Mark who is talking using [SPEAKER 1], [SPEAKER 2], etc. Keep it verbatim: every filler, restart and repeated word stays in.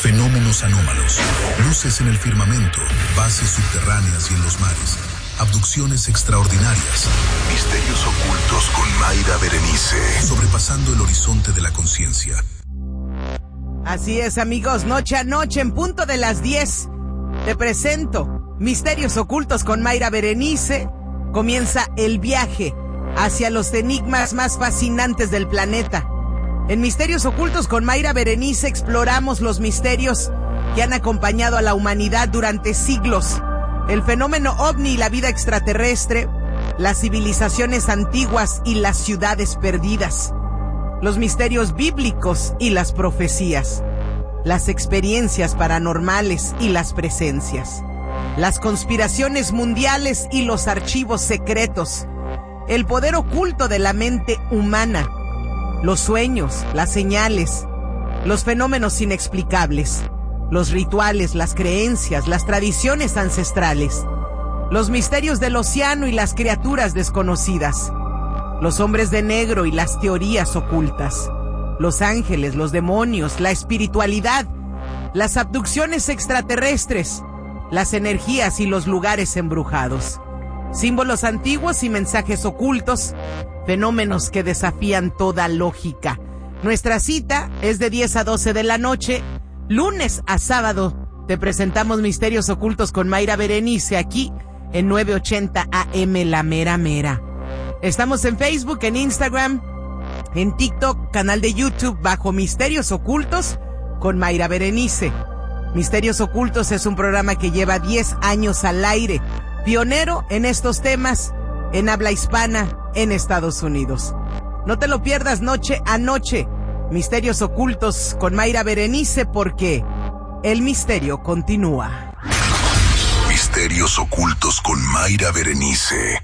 [SPEAKER 1] Fenómenos anómalos, luces en el firmamento, bases subterráneas y en los mares, abducciones extraordinarias, misterios ocultos con Mayra Berenice, sobrepasando el horizonte de la conciencia.
[SPEAKER 2] Así es, amigos, noche a noche en punto de las diez, te presento Misterios Ocultos con Mayra Berenice. Comienza el viaje hacia los enigmas más fascinantes del planeta. En Misterios Ocultos con Mayra Berenice exploramos los misterios que han acompañado a la humanidad durante siglos. El fenómeno ovni y la vida extraterrestre, las civilizaciones antiguas y las ciudades perdidas, los misterios bíblicos y las profecías, las experiencias paranormales y las presencias, las conspiraciones mundiales y los archivos secretos, el poder oculto de la mente humana, los sueños, las señales, los fenómenos inexplicables, los rituales, las creencias, las tradiciones ancestrales, los misterios del océano y las criaturas desconocidas, los hombres de negro y las teorías ocultas, los ángeles, los demonios, la espiritualidad, las abducciones extraterrestres, las energías y los lugares embrujados, símbolos antiguos y mensajes ocultos, fenómenos que desafían toda lógica. Nuestra cita es de diez a doce de la noche, lunes a sábado. Te presentamos Misterios Ocultos con Mayra Berenice aquí en nueve ochenta A M La Mera Mera. Estamos en Facebook, en Instagram, en TikTok, canal de YouTube bajo Misterios Ocultos con Mayra Berenice. Misterios Ocultos es un programa que lleva diez años al aire, pionero en estos temas en habla hispana en Estados Unidos. No te lo pierdas noche a noche, Misterios Ocultos con Mayra Berenice, porque el misterio continúa.
[SPEAKER 1] Misterios Ocultos con Mayra Berenice.